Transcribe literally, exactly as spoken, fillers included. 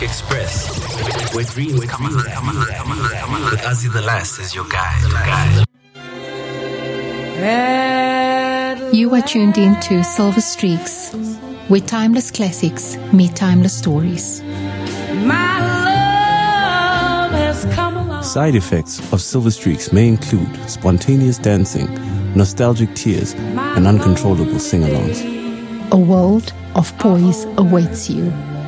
Express. With dreams come alive. With Ozzy the Last as your guide. You are tuned in to Silver Streaks, where timeless classics meet timeless stories. My love has come along. Side effects of Silver Streaks may include spontaneous dancing, nostalgic tears, and uncontrollable sing-alongs. A world of poise awaits you.